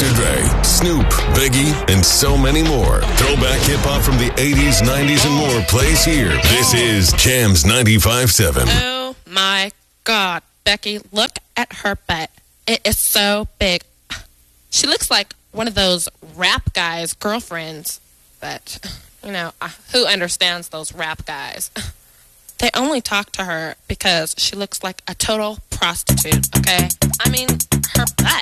Dr. Dre, Snoop, Biggie, and so many more. Throwback hip-hop from the 80s, 90s, and more plays here. This is Jams 95.7. Oh, my God. Becky, look at her butt. It is so big. She looks like one of those rap guys' girlfriends. But, who understands those rap guys? They only talk to her because she looks like a total prostitute, okay? I mean, her butt.